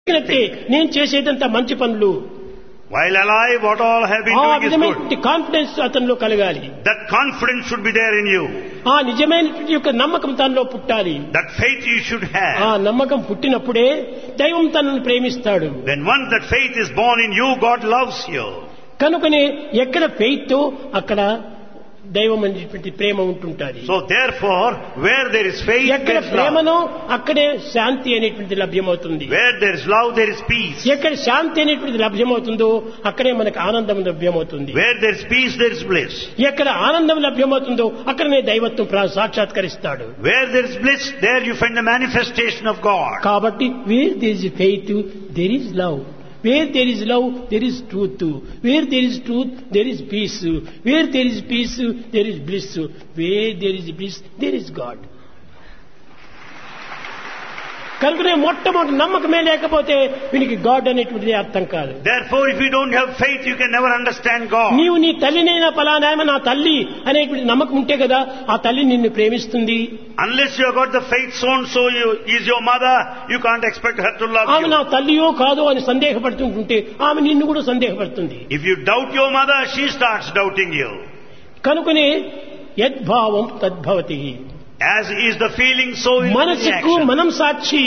నేను చేసేదంతా మంచి పనులు. While alive, what all have been doing is good. Confidence అతనిలో కలగాలి. That confidence should be there in you. ఆ నిజమైనటువంటి యొక్క నమ్మకం తనలో పుట్టాలి. That faith you should have. ఆ నమ్మకం పుట్టినప్పుడే దైవం తనను ప్రేమిస్తాడు. When once that faith is born in you, God loves you. కనుకనే ఎక్కడ ఫెయిత్ అక్కడ దైవం అనేటువంటి ప్రేమ ఉంటుంటుంది. So therefore, where there is faith, ఎక్కడ there is ప్రేమనో love. అక్కడే శాంతి అనేటువంటి లభ్యమవుతుంది. Where there is love, there is peace. ఎక్కడ శాంతి అనేటువంటి లభ్యమవుతుందో అక్కడే మనకు ఆనందం లభ్యమవుతుంది. Where there is peace, there is bliss. ఎక్కడ ఆనందం లభ్యమవుతుందో అక్కడనే దైవత్వం సాక్షాత్కరిస్తాడు. Where there is bliss, there you find the manifestation of God. కాబట్టి wear there is faith there is love. Where there is love, there is truth. Where there is truth, there is peace. Where there is peace, there is bliss. Where there is bliss, there is God. కనుకనే మొట్టమొదటి నమ్మకమే లేకపోతే వీనికి God అనేటువంటిది అర్థం కాదు. Therefore, if you don't have faith, you can never understand God. నీవు నీ తల్లినైనా పలానాయమ నా తల్లి అనేటువంటి నమ్మకం ఉంటే కదా ఆ తల్లి నిన్ను ప్రేమిస్తుంది. Unless you have got the faith, so and so is your mother, you can't expect her to love ఆమె నా you. తల్లియో కాదో అని సందేహపడుతుంటే ఆమె నిన్ను కూడా సందేహపడుతుంది. If you doubt your mother, she starts doubting you. కనుకనే యద్భావం తద్భవతి. As is the feeling, so is the మనసుకు reaction. మనం సాక్షి,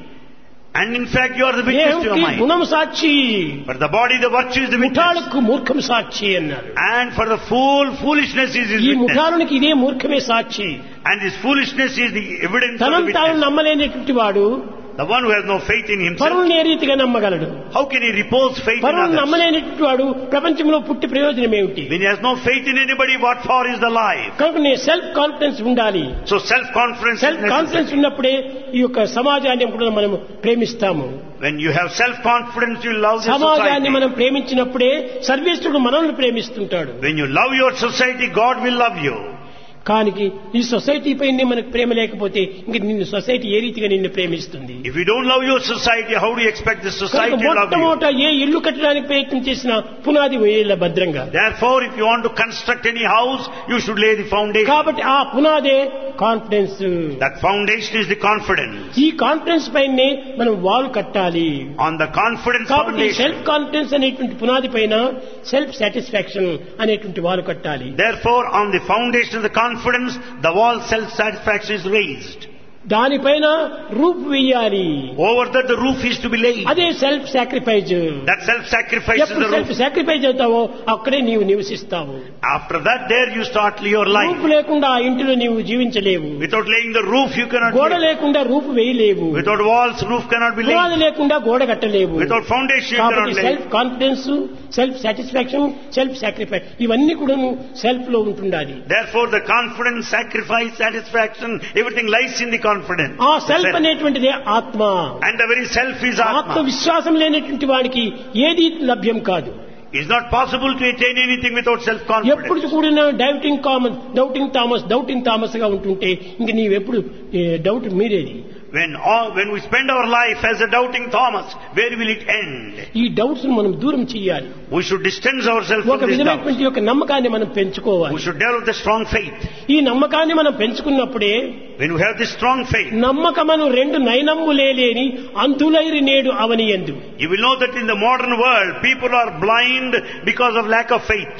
And in fact, you are the witness to your దేహంకి mind. గుణం సాక్షి, For the body, the virtue is the witness. ముఠాలకు మూర్ఖం సాక్షి అన్నారు. And for the fool, foolishness is his ఈ witness. ముఠాలకి ఇదే మూర్ఖమే సాక్షి. And this foolishness is the evidence of the తనను తాను witness. నమ్మలేనటువంటి వాడు The one who has no faith in himself, పరువుని ఏ రీతిగా నమ్మగలడు? how can he repose faith in పరువును others? నమ్మలేనటువంటి వాడు ప్రపంచంలో పుట్టి ప్రయోజనం ఏమిటి? When he has no faith in anybody, what for is the life? కనుక నీ సెల్ఫ్ కాన్ఫిడెన్స్ ఉండాలి. So self-confidence is self confidence necessary. ఉన్నప్పుడే ఈ యొక్క సమాజాన్ని కూడా మనం ప్రేమిస్తాము. When you have self-confidence, you love the సమాజాన్ని society. మనం ప్రేమించినప్పుడే సర్వేశ్వరుడు మనల్ని ప్రేమిస్తుంటాడు. When you love your society, God will love you. కానీ ఈ సొసైటీ పైనే మనకు ప్రేమ లేకపోతే ఇంక నిన్ను సొసైటీ ఏ రీతిగా నిన్ను ప్రేమిస్తుంది? If you don't love your society, how do you expect the society to love you? మొట్టమొదట ఏ ఇల్లు కట్టడానికి ప్రయత్నం చేసినా పునాది వేయాల భద్రంగా. Therefore, if you want to construct any house, you should lay the foundation. కాబట్టి ఆ పునాదే confidence. That foundation is the confidence. ఈ కాన్ఫిడెన్స్ పైనే మనం వాల్ కట్టాలి. On the confidence కాబట్టి foundation. సెల్ఫ్ కాన్ఫిడెన్స్ అనేటువంటి పునాది పైన సెల్ఫ్ సాటిస్ఫాక్షన్ అనేటువంటి వాల్ కట్టాలి. Therefore, on the foundation of the confidence, the wall self-satisfaction is raised. దానిపైన రూఫ్ వేయాలి. Over that, the roof is to be laid. అదే self sacrifice. That self-sacrifice is ఎప్పుడు the self roof. Sacrifice అవుతావో అక్కడే నీవు నివసిస్తావు. After that, there you start your life. Roof లేకుండా ఆ ఇంటిలో నీవు జీవించలేవు. Without laying the roof, you cannot గోడ live. లేకుండా roof వేయలేవు. Without walls, roof cannot be పునాది laid. లేకుండా గోడ కట్టలేవు. Without foundation, you కాబట్టి cannot self live. Confidence, self satisfaction, self sacrifice ఇవన్నీ కూడా సెల్ఫ్ లో ఉంటుండాలి. Therefore, the confidence, sacrifice, satisfaction, everything lies in the confidence. ఆ సెల్ఫ్ అనేటువంటిదే ఆత్మ. And the very self is ఆత్మ Atma. విశ్వాసం లేనటువంటి వాడికి ఏది లభ్యం కాదు. It's not possible to attain anything without ఎప్పుడు self-confidence. కూడా డౌటింగ్ థామస్ గా ఉంటుంటే ఇంక నీవెప్పుడు doubt మీరేది? When we spend our life as a doubting Thomas, where will it end? ఈ డౌట్స్ మనం దూరం చేయాలి. We should distance ourselves ఒక from this doubt. విధమైనటువంటి యొక్క నమ్మకాన్ని మనం We పెంచుకోవాలి. should develop the strong faith. ఈ నమ్మకాన్ని మనం పెంచుకున్నప్పుడే When we have this strong faith, నమ్మకమను రెండు నయనమ్ములేని అంధులైరి నేడు అవనియందు. you will know that in the modern world, people are blind because of lack of faith.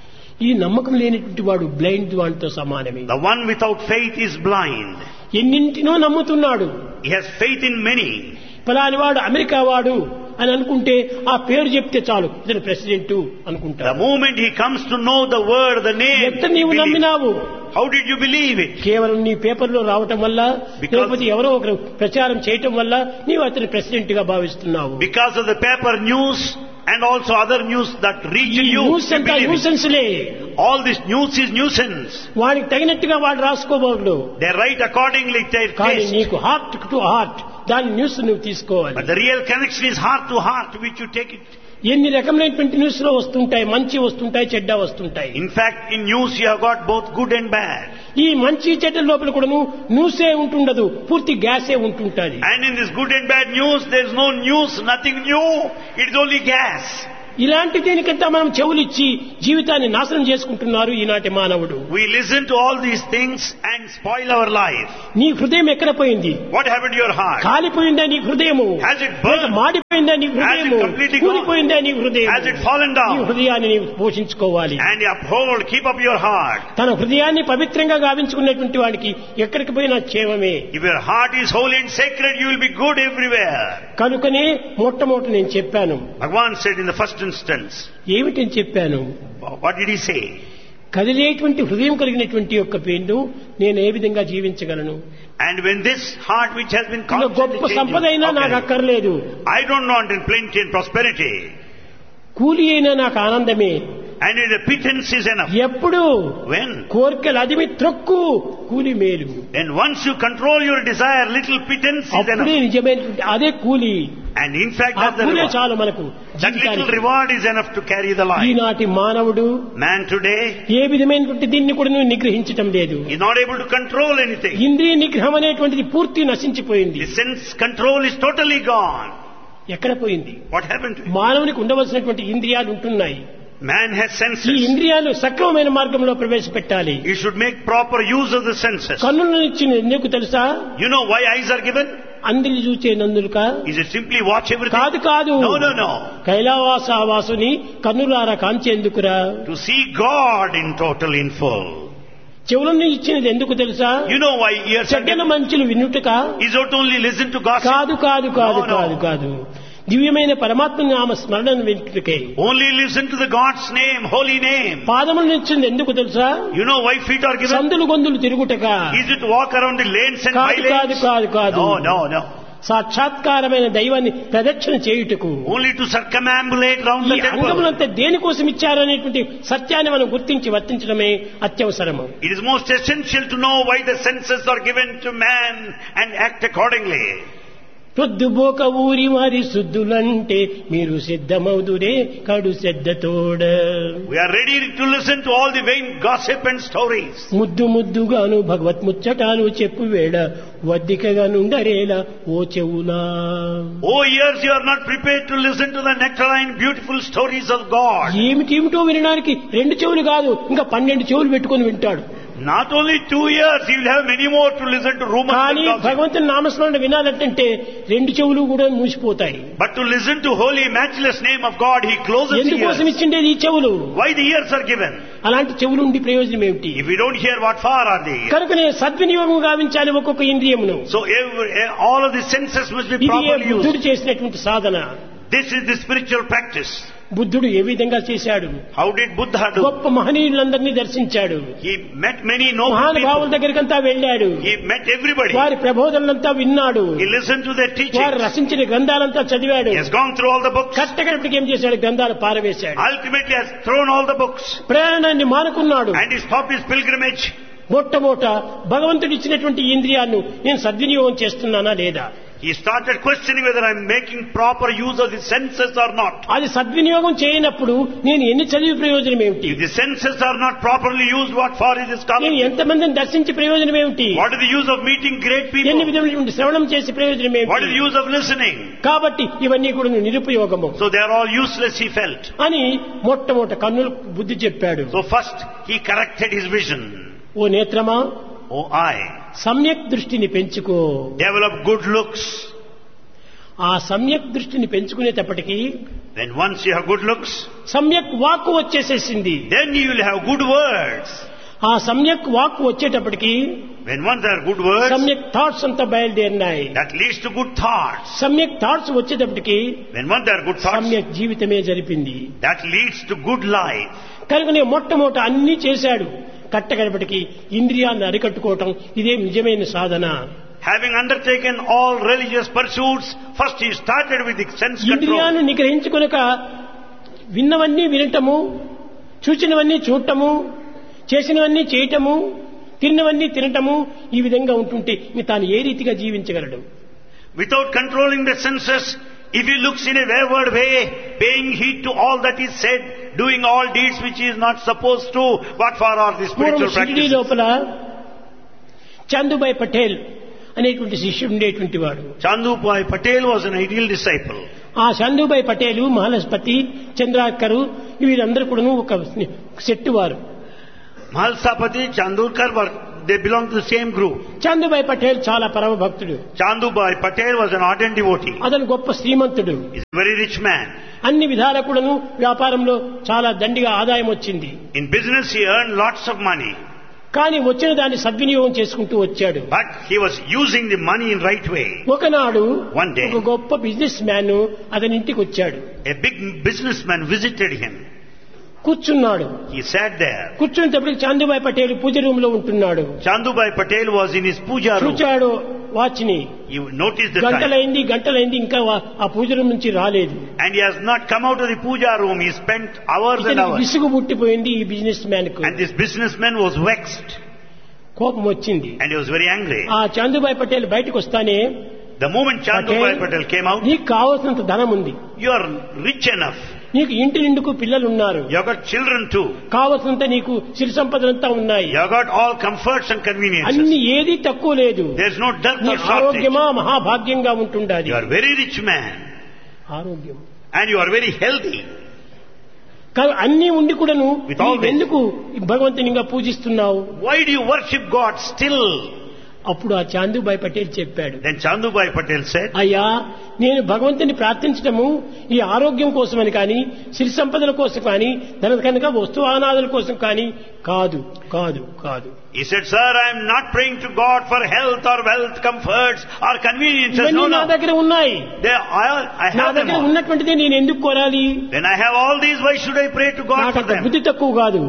ఈ నమ్మకం లేనటువంటి వాడు బ్లైండ్ వాడితో సమానమే. The one without faith is blind. ఎన్నింటినో నమ్ముతున్నాడు. He has faith in many. ఫలాని వాడు అమెరికా వాడు అని అనుకుంటే ఆ పేరు చెప్తే చాలు ఇతను ప్రెసిడెంట్ The అనుకుంటాడు. moment he comes to know the word, the name, ఎట్ట నీవు believe. నమ్మినావు? How did you believe it? కేవలం నీ పేపర్లో రావటం వల్ల Because- లేకపోతే ఎవరో ఒకరు ప్రచారం చేయటం వల్ల నీవు అతని ప్రెసిడెంట్ గా భావిస్తున్నావు. Because of the paper news and also other news that reach ఈ you, న్యూస్ you అంతా believe it. న్యూసెన్స్లే. All this news is nuisance. వాడికి తగినట్టుగా వాడు రాసుకోబోడు. They write accordingly to their కానీ taste. నీకు హార్ట్ టు హార్ట్ దాని news నువ్వు తీసుకోవాలి. But the real connection is heart to heart, which you take it. ఎన్ని రకమైనటువంటి న్యూస్ లో వస్తుంటాయి, మంచి వస్తుంటాయి, చెడ్డ వస్తుంటాయి. In fact, in news you have got both good and bad. ఈ మంచి చెడ్డ లోపల కూడాను న్యూసే ఉంటుండదు, పూర్తి గ్యాసే ఉంటుంటది. And in this good and bad news, there is no news, nothing new. It is only gas. ఇలాంటి దీనికంతా మనం చెవులిచ్చి జీవితాన్ని నాశనం చేసుకుంటున్నారు ఈనాటి మానవుడు. We listen to all these things and spoil our life. నీ హృదయం ఎక్కడ పోయింది? What happened to your heart? కాలిపోయిందా నీ హృదయము? Has it burned? మాడి నీ హృదయము, completely కూలిపోయిందా నీ హృదయం, has it fallen నీ down? హృదయాన్ని నీవు పోషించుకోవాలి. And you uphold, keep up your heart. తన హృదయాన్ని పవిత్రంగా గావించుకున్నటువంటి వాడికి ఎక్కడికి పోయినా క్షేమమే. If your heart is holy and sacred, you will be good everywhere. కనుకనే మొట్టమొదటి నేను చెప్పాను. Bhagavan said in the first instance. ఏమిటని చెప్పాను? What did he say? కదిలేటువంటి హృదయం కలిగినటువంటి యొక్క పేరును నేను ఏ విధంగా జీవించగలను? And when this heart which has been గొప్ప constantly సంపద అయినా నాకు changing, అక్కర్లేదు, I don't want in plenty and prosperity. కూలి అయినా నాకు ఆనందమే. And in a pittance is enough. ఎప్పుడు When? కోరికలు అదిమి త్రొక్కు, కూలి మేలు. And once you control your desire, little pittance is అప్పుడే enough. నిజమైనటువంటి అదే కూలి. And in fact, ఆ that's the కూలే reward. చాలు మనకు That little జీవితానికి. reward is enough to carry the life. ఈనాటి మానవుడు Man today ఏ విధమైనటువంటి దీన్ని కూడా నువ్వు నిగ్రహించటం లేదు. is not able to control anything. ఇంద్రియ నిగ్రహం అనేటువంటిది పూర్తి నశించిపోయింది. The sense control is totally gone. ఎక్కడ పోయింది? What happened to it? మానవునికి ఉండవలసినటువంటి ఇంద్రియాలు ఉంటున్నాయి. Man has ఈ senses. ఇంద్రియాలు సక్రమమైన మార్గంలో ప్రవేశపెట్టాలి. You should make proper use of the senses. కన్నులను ఇచ్చిన నీకు తెలుసా? You know why eyes are given? అందరి చూచే నందులుక Is it simply watch everything? కాదు కాదు. No, no, no. కైలావాసావాసుని కన్నులారా కాంచేందుకురా. To see God in total, in full. చెవులను ఇచ్చినది ఎందుకు తెలుసా? You know why ears are చెడ్డల given? మంచులు వినుటక Is it only listen to gossip? కాదు కాదు కాదు No, no. కాదు కాదు దివ్యమైన పరమాత్మ నామ స్మరణను వినుటకే. Only listen to the God's name, holy name. పాదములను ఇచ్చింది ఎందుకు తెలుసా? You know why feet are given? సందులు గొంతులు తిరుగుటక. Is it walk around the lanes and కాదు కాదు bylanes? కాదు కాదు No, no, no. సాక్షాత్కారమైన దైవాన్ని ప్రదక్షిణ చేయుటకు. Only to circumambulate round ఈ the temple. అంగములంతా దేనికోసం ఇచ్చారనేటువంటి సత్యాన్ని మనం గుర్తించి వర్తించడమే అత్యవసరము. It is most essential to know why the senses are given to man and act accordingly. ప్రొద్దుబోక ఊరి వారి శుద్ధులంటే మీరు సిద్ధమౌదురే కడు శ్రద్ధతోడ. We are ready to listen to all the vain gossip and stories. ముద్దు ముద్దుగాను భగవత్ ముచ్చటాలు చెప్పు వేళ వద్దికగా నుండరేలా ఓ చెవులా. Oh ears, you are not prepared to listen to the nectarine beautiful stories of God. ఏమిటేమిటో వినడానికి 2 చెవులు కాదు, ఇంకా 12 చెవులు పెట్టుకొని వింటాడు. Not only 2 ears, you will have many more to listen to rumors and కానీ gossip. భగవంతుని నామస్మరణ వినాలంటే 2 చెవులు కూడా మూసిపోతాయి. But to listen to holy matchless name of God, He closes the ఎందుకోసం ears. ఇచ్చిండేది ఈ చెవులు? Why the ears are given? అలాంటి చెవులు ఉండి ప్రయోజనం ఏమిటి? If we don't hear, what for are they? కనుకనే సద్వినియోగం గావించాలి ఒక్కొక్క ఇంద్రియమును. So all of the senses must be ఇది properly బుద్ధుడు used. చేసినటువంటి సాధన. This is the spiritual practice. బుద్ధుడు ఏ విధంగా చేశాడు? How did Buddha do? గొప్ప మహనీయులందరినీ దర్శించాడు. He met many noble మహానుభావుల people. దగ్గరికంతా వెళ్ళాడు. He met everybody. వారి ప్రబోధనలంతా విన్నాడు. He listened to their వారు teachings. రచించిన గ్రంథాలంతా చదివాడు. He has gone through all the books. కట్టగడపటికి ఏం చేశాడు? గ్రంథాలు పారవేశాడు. Ultimately has thrown all the books. ప్రయాణాన్ని మానుకున్నాడు. And he stopped his pilgrimage. మొట్టమొదట భగవంతుడు ఇచ్చినటువంటి ఇంద్రియాలను నేను సద్వినియోగం చేస్తున్నానా లేదా? He started questioning whether I am making proper use of the senses or not. అది సద్వినియోగం చేయనప్పుడు నేను ఎన్ని చదివి ప్రయోజనం ఏమిటి? If the senses are not properly used, what for is this నేను coming? ఎంతమందిని దర్శించి ప్రయోజనం ఏమిటి? What is the use of meeting great ఎన్ని people? విధమైనటువంటి శ్రవణం చేసి ప్రయోజనం What is ఏమిటి? the use of listening? కాబట్టి ఇవన్నీ కూడా నిరుపయోగము So they are all useless, he felt. అని మొట్టమొదట కన్నులు బుద్ధి చెప్పాడు. So first he corrected his vision. Oh నేత్రమా, Oh eye, సమ్యక్ దృష్టిని పెంచుకో. develop good looks. ఆ సమ్యక్ దృష్టిని పెంచుకునేటప్పటికీ Then once you have good looks, సమ్యక్ వాక్కు వచ్చేసేసింది. then you will have good words. ఆ సమ్యక్ వాక్కు వచ్చేటప్పటికి When once there are good words, సమ్యక్ థాట్స్ అంతా బయలుదేరినాయి. that leads to good thoughts. సమ్యక్ థాట్స్ వచ్చేటప్పటికి When once there are good thoughts, సమ్యక్ జీవితమే జరిపింది. that leads to good life. కనుకనే మొట్టమొదట అన్ని చేశాడు. కట్టగడపటికి ఇంద్రియాలను అరికట్టుకోవటం ఇదే నిజమైన సాధన. Having undertaken all religious pursuits, first he started with the sense control. ఇంద్రియాలను నిగ్రహించుకొనక విన్నవన్నీ వినటము, చూచినవన్నీ చూడటము, చేసినవన్నీ చేయటము, తిన్నవన్నీ తినటము, ఈ విధంగా ఉంటుంటే తాను ఏ రీతిగా జీవించగలడు? Without controlling the senses, if he looks in a wayward way, paying heed to all that is said, doing all deeds which he is not supposed to, what for are the పూర్వం spiritual Shirdi practices? లోపల చందుబాయ్ పటేల్ అనేటువంటి శిష్యుడు ఉండేటువంటి వాడు. Chandubhai Patel was an ideal disciple. ఆ చందుబాయ్ పటేలు, మహాలస్పతి, చంద్రాకరు వీరందరూ కూడా ఒక సెట్టు వారు. Mahalsapati, Chandurkar were they belonged to the same group. చందుభాయ్ Patel చాలా పరమ భక్తుడు. Chandubhai Patel was an ardent devotee. అతను గొప్ప శ్రీమంతుడు. He's a very rich man. అన్ని విధాల కూడాను వ్యాపారంలో చాలా దండిగా ఆదాయం వచ్చింది. In business he earned lots of money. కానీ వచ్చిన దాన్ని సద్వినియోగం చేసుకుంటూ వచ్చాడు. But he was using the money in right way. ఒకనాడు One day, ఒక గొప్ప బిజినెస్ మ్యాన్ అతని ఇంటికి వచ్చాడు. a big businessman visited him. కూర్చున్నాడు. He sat there. కూర్చున్నప్పుడు చందుభాయ్ పటేల్ పూజ రూమ్ లో ఉంటున్నాడు. Chandubhai Patel was in his puja room. చూచాడు వాచ్ని. You noticed the time. గంటలైంది ఇంకా ఆ పూజ రూమ్ నుంచి రాలేదు. And he has not come out of the puja room. He spent hours and hours. విసుగు పుట్టిపోయింది ఈ బిజినెస్ మ్యాన్ కు. And this businessman was vexed. కోపం వచ్చింది. And he was very angry. ఆ చందుభాయ్ పటేల్ బయటకు వస్తానే, The moment Chandubhai Patel came out, నీకు కావాల్సినంత ధనం ఉంది, you are rich enough. నీకు ఇంటి నిండుకు పిల్లలు ఉన్నారు, You have got children too. కావాల్సినంత నీకు సిరి సంపదలంతా ఉన్నాయి, You have got all comforts and conveniences. అన్ని ఏది తక్కువ లేదు, There is no dearth నీ or shortage. ఆరోగ్యమా మహాభాగ్యంగా ఉంటుండాలి. You are very rich man. ఆరోగ్యం And you are very healthy. కానీ అన్ని ఉండి కూడాను With all this. ఎందుకు భగవంతుని ఇంకా పూజిస్తున్నావు? Why do you worship God still? అప్పుడు ఆ చందుభాయ్ పటేల్ చెప్పాడు, Then Chandubhai Patel said, అయ్యా, నేను భగవంతుని ప్రార్థించడము ఈ ఆరోగ్యం కోసమని కానీ, సిరి సంపదల కోసం కానీ, ధన కనుక వస్తువానాదుల కోసం కానీ కాదు కాదు కాదు. He said, Sir, I am not praying to God for health or wealth, comforts or conveniences. ఇవన్నీ No, నా no. దగ్గర ఉన్నాయి. I నా have them దగ్గర all. ఉన్నటువంటిది నేను ఎందుకు కోరాలి? When I have all these, why should I pray to God నాకు for అంత them? బుద్ధి తక్కువ కాదు.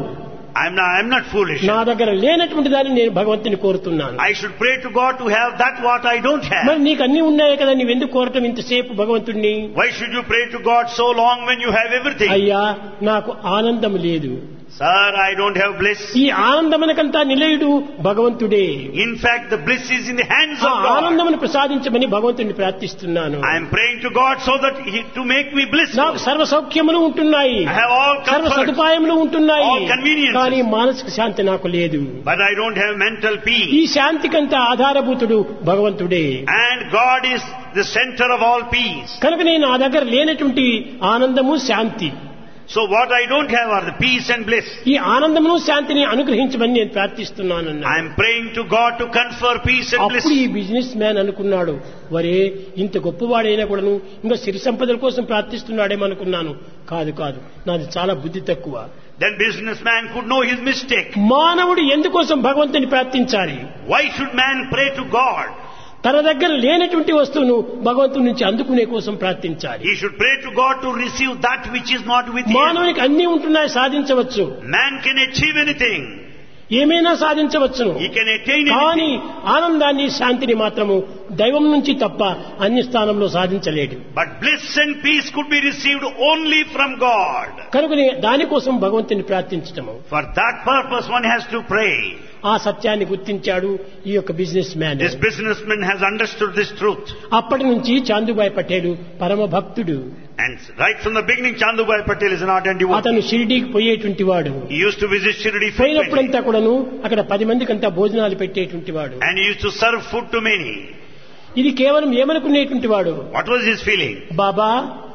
I'm not foolish. నా దగ్గర లేనటువంటి దాన్ని నేను భగవంతుని కోరుతున్నాను. I should pray to God to have that what I don't have. మరి నీకు అన్ని ఉన్నాయి కదా, నువ్వు ఎందుకు కోరటం ఇంతసేపు భగవంతుణ్ణి? Why should you pray to God so long when you have everything? అయ్యా, నాకు ఆనందం లేదు. Sir, I don't have bliss. ఈ ఆనందమునకంతా నిలయుడు భగవంతుడే. In fact, the bliss is in the hands ఆ of God. ఆనందమును ప్రసాదించమని భగవంతుని ప్రార్థిస్తున్నాను. I am praying to God so that to make me blissful. నాకు సర్వ సౌఖ్యములు ఉంటున్నాయి, I have all సర్వ comforts, సదుపాయములు ఉంటున్నాయి, all conveniences. కానీ మానసిక శాంతి నాకు లేదు. But I don't have mental ఈ peace. శాంతికంతా ఆధారభూతుడు భగవంతుడే. And God is the center of all peace. కనుక నేను నా దగ్గర లేనటువంటి ఆనందము శాంతి, So what I don't have are the peace and bliss. ఈ ఆనందమును శాంతిని అనుగ్రహించమని నేను ప్రార్థిస్తున్నాను. I am praying to God to confer peace and bliss. అప్పుడు ఈ బిజినెస్ మ్యాన్ అనుకున్నాడు, వరే ఇంత గొప్పవాడైనా కూడాను ఇంకా సిరి సంపదల కోసం ప్రార్థిస్తున్నాడేమనుకున్నాను. కాదు కాదు, నాది చాలా బుద్ధి తక్కువ. Then businessman could know his mistake. మానవుడు ఎందుకోసం భగవంతుని ప్రార్థించాలి? Why should man pray to God? తన దగ్గర లేనటువంటి వస్తువును భగవంతుడి నుంచి అందుకునే కోసం ప్రార్థించాలి. He should pray to God to receive that which is not with him. మానవునికి అన్ని ఉంటున్నాయి, సాధించవచ్చు, Man can achieve anything. ఏమైనా సాధించవచ్చును. He can attain కానీ anything. ఆనందాన్ని శాంతిని మాత్రము దైవం నుంచి తప్ప అన్ని స్థానంలో సాధించలేడు. But bliss and peace could be received only from God. కనుక దానికోసం భగవంతుని ప్రార్థించటము. For that purpose one has to pray. ఆ సత్యాన్ని గుర్తించాడు ఈ యొక్క business man. This businessman has understood this truth. అప్పటి నుంచి చందుభాయ్ పటేల్ పరమ భక్తుడు. And right from the beginning, Chandubhai Patel is an ardent devotee. అతను షిరిడీకి పోయేటువంటి వాడు. He used to visit Shirdi frequently. పోయినప్పుడంతా కూడాను అక్కడ 10 మందికంతా భోజనాలు పెట్టేటువంటి వాడు. And he used to serve food to many. ఇది కేవలం ఏమనుకునేటువంటి వాడు, What was his feeling? బాబా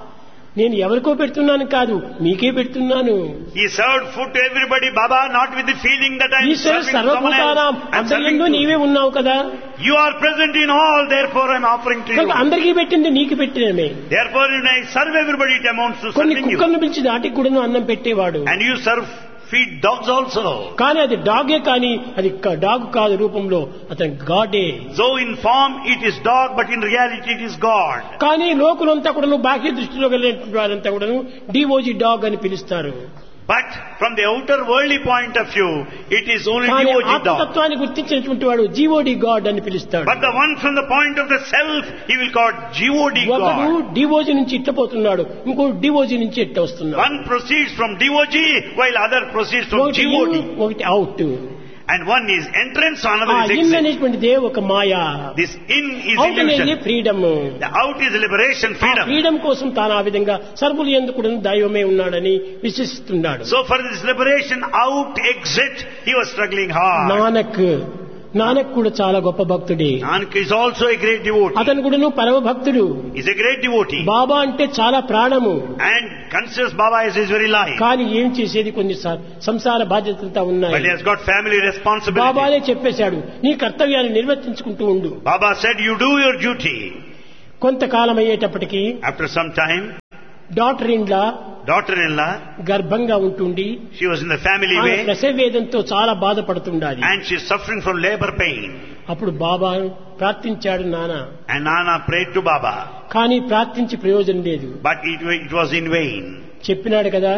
నేను ఎవరికో పెడుతున్నాను కాదు, మీకే పెడుతున్నాను. He served food to everybody, Baba, not with the feeling that I am Eshwara serving to someone సర్వభూతానాం else. I'm అందరిలో serving to నీవే ఉన్నావు కదా, you are present in all, therefore I am offering to కనుక you. అందరికీ పెట్టింది నీకు పెట్టినమే. Therefore when I serve everybody, it amounts to కొన్ని serving you. కుక్కలను పిలిచి నాటికి కూడా అన్నం పెట్టేవాడు. And you feed dogs also. కానీ అది డాగే, కానీ అది డాగ్ కాదు, రూపంలో అతని గాడే. So in form it is dog, but in reality it is God. కానీ లోకులంతా కూడాను బాహ్య దృష్టిలో కలిగిన వారంతా కూడాను డివోజీ డాగ్ అని పిలుస్తారు. But from the outer worldly point of view, it is only కానీ DOG dog. ఆత్మతత్వాన్ని గుర్తించినటువంటి వాడు జీవోడి గాడ్ అని పిలుస్తాడు. But the one from the point of the self, he will call GOD ఒకడు God. డివోజీ నుంచి ఇట్ట పోతున్నాడు, ఇంకోటి డివోజీ నుంచి ఇట్ట వస్తున్నాడు. One proceeds from DOG, while other proceeds from ఒకటి GOD. ఇన్, ఒకటి out. And one is entrance, ఆ another is ఇన్ exit. అనేటువంటిదే ఒక మాయా. This in is అవుట్ అనేది illusion. Freedom. The out is liberation, freedom. Freedom కోసం తాను ఆ విధంగా సర్వులు ఎందుకు కూడా దైవమే ఉన్నాడని విశ్వసిస్తున్నాడు. So for this liberation, out, exit, he was struggling hard. Nanak Nanak కూడా చాలా గొప్ప భక్తుడే. Nanak is also a great devotee. అతను కూడాను పరమ భక్తుడు. He's a great devotee. బాబా అంటే చాలా ప్రాణము. And considers Baba as his very life. కానీ ఏం చేసేది కొన్ని సంసార బాధ్యతలంతా ఉన్నాయి. But he has got family responsibility. బాబానే చెప్పేశాడు, నీ కర్తవ్యాన్ని నిర్వర్తించుకుంటూ ఉండు. Baba said, you do your duty. కొంతకాలం అయ్యేటప్పటికి After some time, daughter-in-law గర్భంగా ఉంటుండి she was in the family way ప్రసవ వేదంతో చాలా బాధపడుతుండాలి. and she is suffering from labor pain. అప్పుడు బాబా ప్రార్థించాడు నాన్న. And Nana prayed to Baba. కానీ ప్రార్థించి ప్రయోజనం లేదు. But it was in vain. చెప్పినాడు కదా,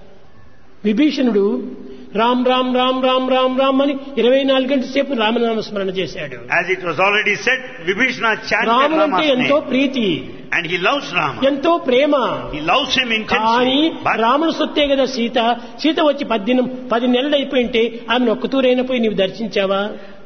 విభీషణుడు రామ్ రామ్ రామ్ రామ్ రామ్ రామ్ అని 24 గంటల సేపు రామనామ స్మరణ చేశాడు. As it was already said, Vibhishana chanted రాముడు అంటే Rama's ఎంతో name. Preethi, And he loves Rama. ఎంతో ప్రేమ. He loves him కానీ intensely. But రాముడు సొత్తే కదా సీత వచ్చి 10 నెలలు అయిపోయింటే ఆమెను ఒక్కతూరైనా పోయి నీవు దర్శించావా?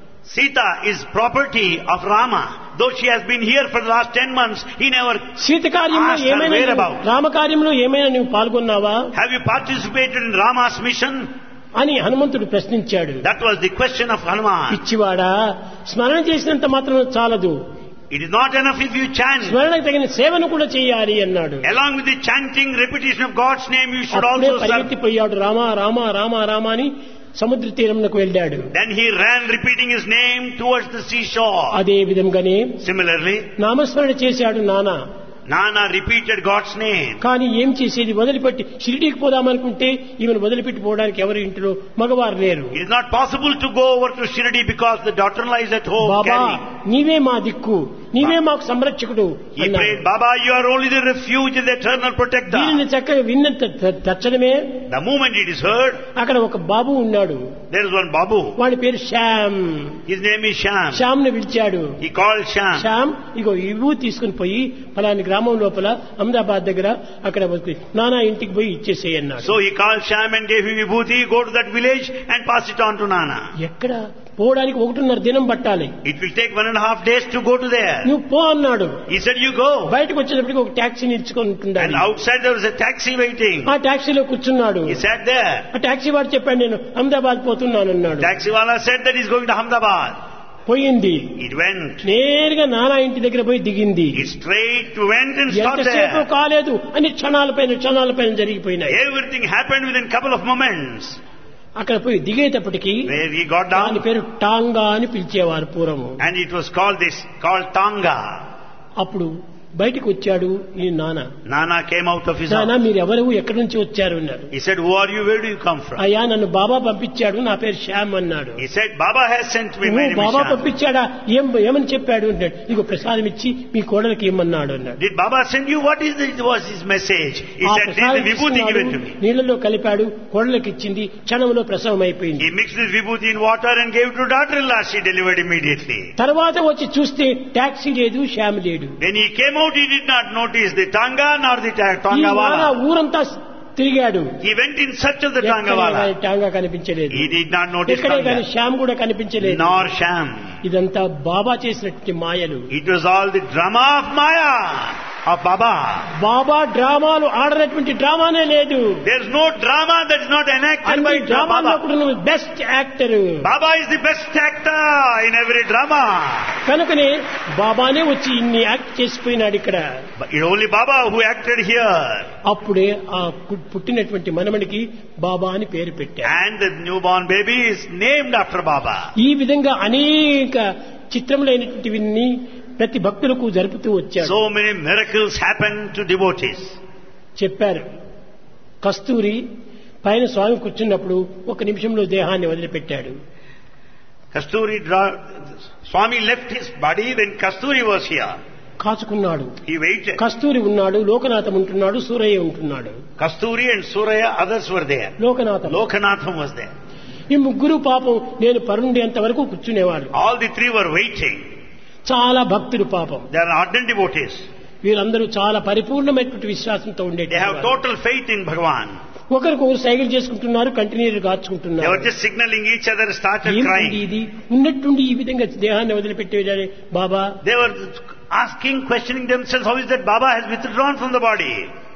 Sita is property of Rama. Though she has been here for the last 10 months, he never Sita కార్యంలో asked her ఏమైనా whereabouts. రామకార్యంలో ఏమైనా నువ్వు పాల్గొన్నావా Have you participated in Rama's mission? అని హనుమంతుడు ప్రశ్నించాడు. That was the question of Hanuman. పిచ్చివాడా, స్మరణ చేసినంత మాత్రం చాలదు, It is not enough if you chant. స్మరణకు తగిన సేవను కూడా చేయాలి అన్నాడు. Along with the chanting, repetition of God's name, you should అప్పుడే also serve. పరిగెత్తిపోయాడు, రామ రామ రామ రామ అని సముద్ర తీరంకు వెళ్ళాడు. Then he ran repeating his name towards the seashore. అదే విధంగానే Similarly, నామస్మరణ చేశాడు నాన్న. Nana repeated God's name. కానీ ఏం చేసేది, వదిలిపెట్టి షిరిడీకి పోదామనుకుంటే ఈమెను వదిలిపెట్టి పోవడానికి ఎవరి ఇంట్లో మగవారు లేరు. It is not possible to go over to Shirdi because the daughter-in-law is at home Baba carrying. నీవే మా దిక్కు, నీవే మాకు సంరక్షకుడు He prayed, Baba, you are only the refuge and the eternal protector. దీనిని చక్కగా విన్నంత తక్షణమే The moment it is heard, అక్కడ ఒక బాబు ఉన్నాడు. there is one Babu. వాడి పేరు Shyam. His name is Sham. Shyam ని పిలిచాడు. He called Sham. శ్యామ్, ఇగో ఇవ్వు తీసుకుని పోయి ఫలాని గ్రామం లోపల అహ్మదాబాద్ దగ్గర అక్కడ నానా ఇంటికి పోయి ఇచ్చేసేయి అన్నాడు. So he called Sham and gave him vibhuti, go to that village and pass it on to Nana. ఎక్కడ పోవడానికి 1.5 దినం పట్టాలి. It will take 1.5 days to go to there. నువ్వు పో అన్నాడు. He said, you go. బయటకు వచ్చేటప్పటికి ఒక టాక్సీని ఇచ్చుకొని And ఉంటుండాలి. outside there was a taxi waiting. ఆ టాక్సీలో కూర్చున్నాడు. He sat there. ఆ టాక్సీ వాడు చెప్పాడు, నేను అహ్మదాబాద్ పోతున్నాను అన్నాడు. Taxi wala said that he's going to Ahmedabad. పోయింది. It went. నేరుగా నానా ఇంటి దగ్గర పోయి దిగింది. He straight went and stopped ఎంతసేపు there. కాలేదు, అన్ని క్షణాలపైన జరిగిపోయినాయి. Everything happened within a couple of moments. అక్కడ పోయి దిగేటప్పటికి Where he got దాని down, పేరు టాంగా అని పిలిచేవారు పూర్వము. and it was called Tanga. అప్పుడు బయటికి వచ్చాడు ఈ నాన్న. Nana came out of his నాన్న, house. మీరు ఎవరు, ఎక్కడి నుంచి వచ్చారు అన్నారు. He said, who are you? Where do you come from? అయ్యా, నన్ను బాబా పంపించాడు, నా పేరు శ్యామ్ అన్నాడు. He said, Baba has sent me. My name is Baba Sham. పంపించాడా, ఏమని చెప్పాడు అన్నాడు. ఇగో ప్రసాదం ఇచ్చి మీ కోడలికి ఇమ్మన్నాడు అన్నాడు. Did Baba send you? Was his message? He ఆ said, take ప్రసాదం the vibhuti, give it to me. నీళ్లలో కలిపాడు, కోడలికి ఇచ్చింది, క్షణంలో ప్రసవం అయిపోయింది. He mixed this vibhuti in water and gave it to daughter-in-law. She delivered immediately. తర్వాత వచ్చి చూస్తే టాక్సీ లేదు, శ్యామ్ లేడు. When he came out, he did not notice the Tanga nor the ఈ Tanga నాన్న wala. ఊరంతా తిరిగాడు. He went in search of the Tanga ఎక్కడే wala. కానీ టాంగా కనిపించలేదు. He did not notice ఎక్కడే కానీ Tanga, శ్యామ్ కూడా కనిపించలేదు. nor Sham. ఇదంతా బాబా చేసినటువంటి మాయలు. It was all the drama of Maya, of Baba. బాబా డ్రామాలు ఆడనటువంటి డ్రామానే లేదు. There's no drama that is not enacted అన్ని by డ్రామాల్లో Baba. కూడా నువ్వు best actor. Baba is the best actor in every drama. కనుకనే బాబానే వచ్చి ఇన్ని యాక్ట్ చేసిపోయినాడు ఇక్కడ. But it's only Baba who acted here. అప్పుడే ఆ పుట్టినటువంటి మనమడికి బాబా అని పేరు పెట్టారు. And the newborn baby is named after Baba. ఈ విధంగా అనేక చిత్రములైనటువంటివన్నీ ప్రతి భక్తులకు జరుపుతూ వచ్చాడు. So many miracles happen to devotees. చెప్పారు, కస్తూరి పైన స్వామి కూర్చున్నప్పుడు 1 నిమిషంలో దేహాన్ని వదిలిపెట్టాడు. Swami left his body when Kasturi was here. కాచుకున్నాడు. He waited. కస్తూరి ఉన్నాడు, లోకనాథం ఉంటున్నాడు, సూరయ్య ఉంటున్నాడు. Kasturi and Suraya, others were there. Lokanatham, Lokanatham was there. ఈ ముగ్గురు పాపం నేను పరుండేంత వరకు కూర్చునేవాడు. All the three were waiting. చాలా భక్తులు పాపం. They are ardent devotees. వీరందరూ చాలా పరిపూర్ణమైనటువంటి విశ్వాసంతో They ఉండేది. have total faith in Bhagavan. ఒకరికొకరు సైకిల్ చేసుకుంటున్నారు, continue your They కాచుకుంటున్నారు. were just signaling each other, started ఏమిటి crying. ఇది, ఉన్నట్టుండి ఈ విధంగా దేహాన్ని వదిలిపెట్టేదాన్ని బాబా. They were asking, questioning themselves, how is that Baba has withdrawn from the body?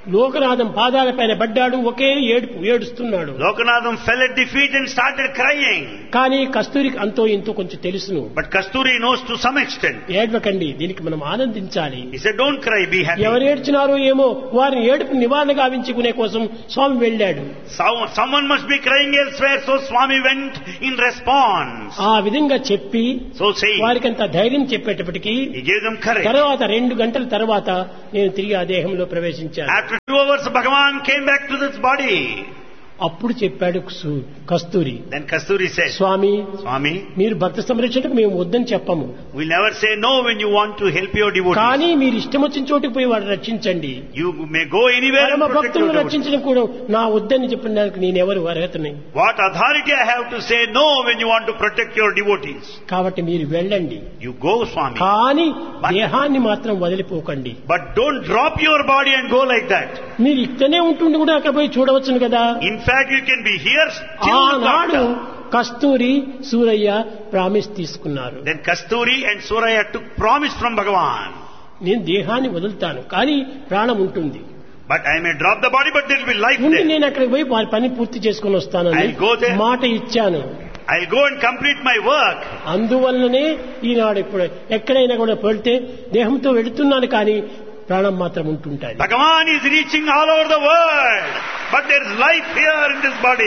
Lokanatham పాదాలపైన పడ్డాడు, ఒకే ఏడుస్తున్నాడు. Lokanatham fell at the feet and started crying. కానీ కస్తూరికి అంతో ఇంతో కొంచెం తెలుసును. But Kasturi knows to some extent. ఏడవకండి, దీనికి మనం ఆనందించాలి. He said, don't cry, be happy. ఎవరు ఏడ్చినారో ఏమో వారిని ఏడుపు నివారణ గావించుకునే కోసం స్వామి వెళ్ళాడు. Someone must be crying elsewhere, so Swami went in response. ఆ విధంగా చెప్పి వారికంత ధైర్యం చెప్పేటప్పటికీ he gave them courage. తర్వాత 2 గంటల తర్వాత నేను తిరిగి ఆ దేహంలో ప్రవేశించాను. After 2 hours, Bhagavan came back to this body. అప్పుడు చెప్పాడు కస్తూరి. Then Kasturi said, స్వామి, మీరు భక్త సంరక్షణకు మేము వద్దని చెప్పము. We never say no when you want to help your devotees. కానీ మీరు ఇష్టం వచ్చిన చోటుకు పోయి వారిని రక్షించండి. You may go anywhere and protect your భక్తులను రక్షించడం కూడా నా వద్దని చెప్పడానికి నేను ఎవరు అర్హతని? What authority I have to say no when you want to protect your devotees? కాబట్టి మీరు వెళ్ళండి. You go, Swami. కానీ దేహాన్ని మాత్రం వదిలిపోకండి. But don't drop your body and go like that. మీరు ఇక్కడనే ఉంటుండి కూడా అక్కడ పోయి చూడవచ్చును కదా. In fact, you can be here still. ఆనాడు కస్తూరి సూరయ్య ప్రామిస్ తీసుకున్నారు. Then Kasturi and Suraya took promise from Bhagavan. నేను దేహాన్ని వదులుతాను, కానీ ప్రాణం ఉంటుంది. But I may drop the body, but there will be life there. నేను అక్కడికి పోయి వారి పని పూర్తి చేసుకుని వస్తానని మాట ఇచ్చాను. I'll go and complete my work. అందువల్లనే ఈనాడు ఇప్పుడు ఎక్కడైనా కూడా పెడితే దేహంతో వెళుతున్నాను, కానీ ప్రాణం మాత్రం ఉంటుంటాయి. Bhagavan is reaching all over the world, but there is life here in this body.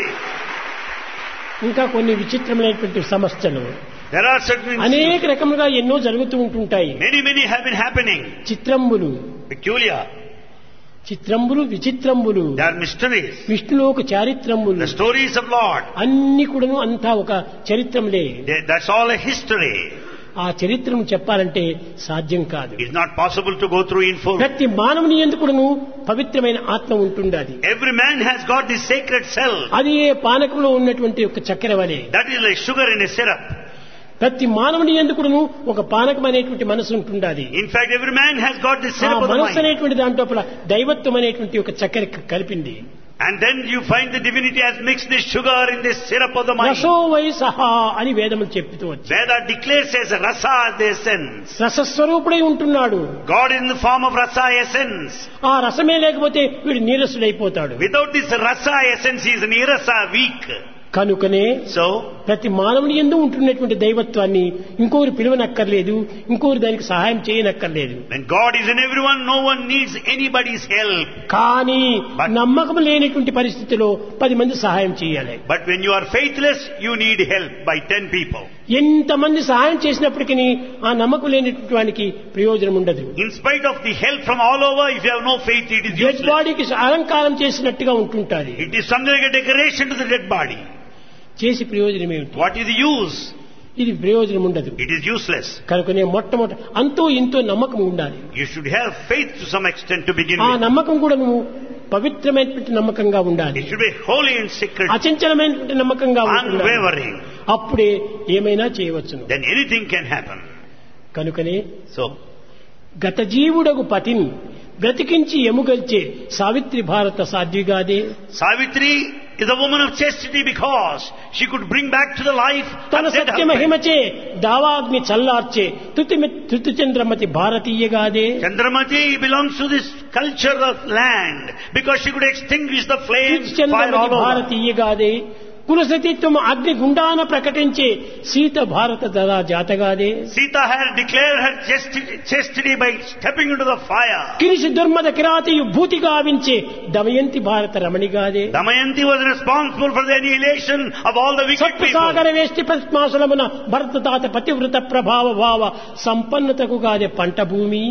ఇంకా కొన్ని విచిత్రమైనటువంటి సమస్యలు, there are certain అనేక రకములుగా ఎన్నో జరుగుతూ ఉంటుంటాయి. many have been happening. చిత్రంబులు, peculiar. చిత్రంబులు, విచిత్రంబులు, they are mysteries. విష్ణులో ఒక చారిత్రములు, the stories of Lord. అన్ని కూడాను అంతా ఒక చరిత్రములే. That's all a history. ఆ చరిత్రను చెప్పాలంటే సాధ్యం కాదు. It's not possible to go through in full. ప్రతి మానవుని ఎందుకును పవిత్రమైన ఆత్మ ఉంటుండాలి. Every man has got this sacred self. అది ఏ పానకంలో ఉన్నటువంటి ఒక చక్కెర వలె. That is like sugar in a syrup. ప్రతి మానవుని ఎందుకును ఒక పానకం అనేటువంటి మనసు ఉంటుండాలి. In fact, every man has got this syrup of the mind. మనసు అనేటువంటి దాంట్లో దైవత్వం అనేటువంటి ఒక చక్కెర కలిపింది. And then you find the divinity has mixed this sugar in this syrup of the mind. రసో why సహా అని వేదములు చెప్తూ వచ్చాయి. Veda declares as rasa the essence. రసస్వరూపుడై ఉంటున్నాడు. God in the form of rasa essence. ఆ రసమే లేకపోతే వీడు నీరసుడైపోతాడు. Without this rasa essence he is nirasa, weak. కనుకనే ప్రతి మానవుని యందు ఉంటున్నటువంటి దైవత్వాన్ని ఇంకొకరు పిలువనక్కర్లేదు, ఇంకొకరు దానికి సహాయం చేయనక్కర్లేదు. When God is in everyone, no one needs anybody's help. కానీ నమ్మకం లేనటువంటి పరిస్థితిలో 10 మంది సహాయం చేయాలి. But when you are faithless, you need help by 10 people. ఎంతమంది సహాయం చేసినప్పటికీ ఆ నమ్మకం లేనటువంటి వానికి ప్రయోజనం ఉండదు. In spite of the help from all over, if you have no faith, it is useless. Dead బాడీకి అలంకారం చేసినట్టుగా ఉంటుంటాది. It is something like a decoration to the dead body. చేసి ప్రయోజనం ఏమిటి? What is the use? ఇది ప్రయోజనం ఉండదు. It is useless. కనుకనే మొట్టమొదట అంతో ఇంతో నమ్మకం ఉండాలి. You should have faith to some extent to begin with. ఆ నమ్మకం కూడా పవిత్రమైనటువంటి నమ్మకంగా ఉండాలి. It should be holy and sacred. అచంచలమైనటువంటి నమ్మకంగా ఉండాలి. Unwavering. అప్పుడే ఏమైనా చేయవచ్చును. Then anything can happen. కనుకనే గత జీవుడగు పతిని బ్రతికించి ఎముగల్చే సావిత్రి భారత సాధ్విగాదే. Savitri is a woman of chastity because she could bring back to the life తన సత్య మహిమచే దావాగ్ని చల్లార్చే తుతి Chandramati భారతీయగాదే. Chandramati belongs to this culture of land because she could extinguish the flames. fire all over. భారతీయగాదే. కులసతీత్వం అగ్ని గుండాన ప్రకటించే సీత భారత దళ జాతగాదే. Sita had declared her chastity by stepping into the fire. కిరిసి దుర్మద కిరాతి భూతి గావించే Damayanti భారత రమణిగాదే. Damayanti was responsible for the annihilation of all the wicked people. సప్తసాగర వేష్టి పద్మాసులమున భరతదాత పతివ్రత ప్రభావ భావ సంపన్నతకు గాదే పంట భూమి.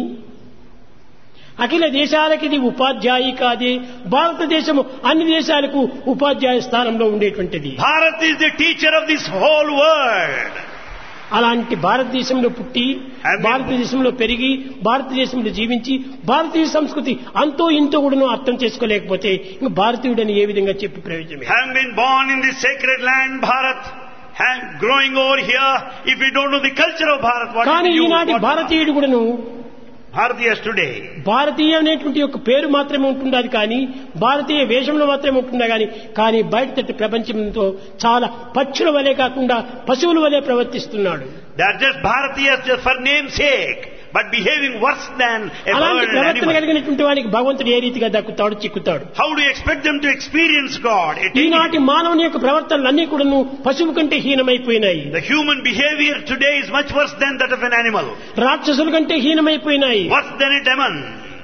అఖిల దేశాలకి ఇది ఉపాధ్యాయి కాదే. భారతదేశము అన్ని దేశాలకు ఉపాధ్యాయ స్థానంలో ఉండేటువంటిది. Bharat is the teacher of this whole world. అలాంటి భారతదేశంలో పుట్టి, భారతదేశంలో పెరిగి, భారతదేశంలో జీవించి, భారతీయ సంస్కృతి అంతో ఇంతో కూడా అర్థం చేసుకోలేకపోతే ఇంక భారతీయుడని ఏ విధంగా చెప్పి ప్రయోజనం? Having been born in this sacred land, Bharat, and growing over here, if we don't know the culture of Bharat, what కానీ is you? ఈనాటి భారతీయుడు కూడాను Bharatiyas today. భారతీయ అనేటువంటి ఒక పేరు మాత్రమే ఉంటుండదు, కానీ భారతీయ వేషంలో మాత్రమే ఉంటుందా కానీ బయట తట్టు ప్రపంచంతో చాలా పక్షుల వలె కాకుండా పశువుల వలె ప్రవర్తిస్తున్నాడు. They are just Bharatiyas just for name's sake. but behaving worse than a అలాంటి bird and ప్రవర్తన animal. కలిగినటువంటి వానికి భగవంతుడు ఏ రీతిగా దక్కుతాడు, చిక్కుతాడు? How do you expect them to experience God? ఈనాటి మానవుని యొక్క ప్రవర్తనలన్నీ కూడాను పశువు కంటే హీనమైపోయినాయి. The human behavior today is much worse than that of an animal, రాక్షసుల కంటే హీనమైపోయినాయి. worse than a demon.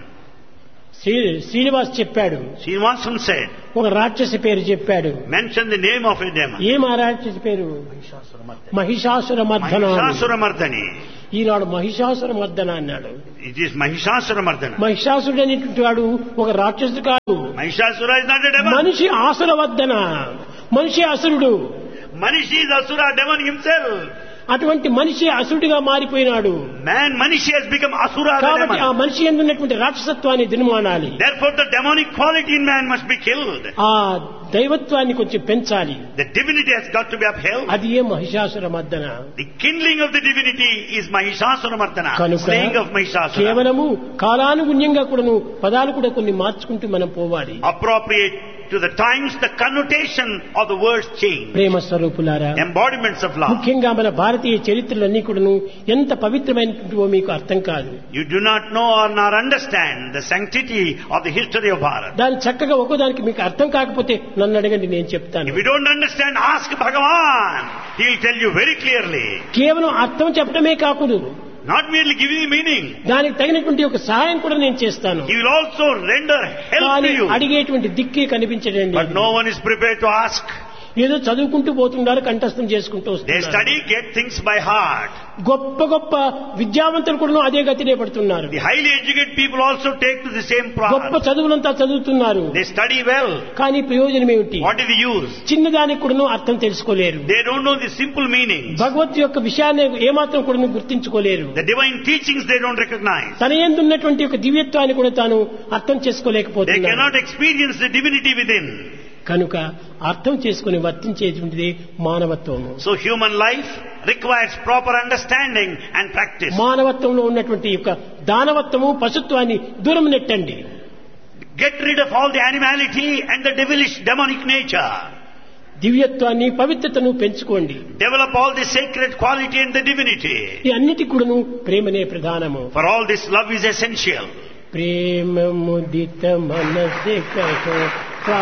Srinivas చెప్పాడు, Srinivasan said, ఒక రాక్షసి పేరు చెప్పాడు. mention the name of a demon. ఏం ఆ రాక్షసి పేరు? మహిషాసుర మర్దన. Mahishasuramardani. ఈనాడు మహిషాసుర మర్దన అన్నాడు. It is Mahishasuramardana. మహిషాసుడు అనేటువంటి వాడు ఒక రాక్షసుడు కాదు, Mahishasura is not a demon. మనిషి ఆసుర వద్దన, మనిషి అసురుడు. Manishi is Asura, demon himself. అటువంటి మనిషి అసురుడిగా మారిపోయినాడు. Manishi has become Asura, the కాబట్టి ఆ demon. మనిషి యందు ఉన్నటువంటి రాక్షసత్వాన్ని దినమానాలి. Therefore the demonic quality in man must be killed. ఆ దైవత్వాన్ని కొంచెం పెంచాలి. The divinity has got to be upheld. అది ఏ మహిషాసుర మర్దన. The kindling of the divinity is Mahishasuramardana, కనుక slaying of Mahishasura. కేవలము కాలానుగుణ్యంగా కూడాను పదాలు కూడా కొన్ని మార్చుకుంటూ మనం పోవాలి. Appropriate to the times, the connotation of the words change. ప్రేమ స్వరూపులారా, Embodiments of love. ముఖ్యంగా మన భారతీయ చరిత్రలన్నీ కూడాను ఎంత పవిత్రమైనటువంటివో మీకు అర్థం కాదు. You do not know or not understand the sanctity of the history of Bharat. దాని చక్కగా ఒక్కోదానికి మీకు అర్థం కాకపోతే నన్ను అడగండి, నేను చెప్తాను. If you don't understand, ask Bhagavan. He will tell you very clearly. కేవలం అర్థం చెప్పడమే కాకూడదు, Not merely giving you meaning. దానికి తగినటువంటి ఒక సహాయం కూడా నేను చేస్తాను. He will also render help కానీ to you. అడిగేటువంటి దిక్కే కనిపించడండి. But no one is prepared to ask. ఏదో చదువుకుంటూ పోతున్నారు, కంఠస్థం చేసుకుంటూ They వస్తున్నారు. study, get things by heart. గొప్ప గొప్ప విద్యావంతులు కూడా అదే గతినే పడుతున్నారు. The highly educated people also take to the same గొప్ప path. చదువులంతా చదువుతున్నారు, They study well. కానీ ప్రయోజనం ఏమిటి? What is the use? చిన్నదానికి కూడా అర్థం తెలుసుకోలేరు. They don't know the simple meaning. భగవత్ యొక్క విషయాన్ని ఏమాత్రం కూడా గుర్తించుకోలేరు. The divine teachings they don't recognize. తన యందు ఉన్నటువంటి ఒక దివ్యత్వాన్ని కూడా తాను అర్థం They చేసుకోలేకపోతున్నారు. cannot experience the divinity within. కనుక అర్థం చేసుకుని వర్తించేటువంటిది మానవత్వము. So human life requires proper understanding and practice. మానవత్వంలో ఉన్నటువంటి యొక్క దానవత్వము, పశుత్వాన్ని దూరం నెట్టండి. Get rid of all the animality and the devilish demonic nature. దివ్యత్వాన్ని, పవిత్రతను పెంచుకోండి. Develop all the sacred quality and the divinity. ఈ అన్నిటికి కూడాను ప్రేమనే ప్రధానము. For all this, love is essential. ప్రేమ ముదిత మనసే కహో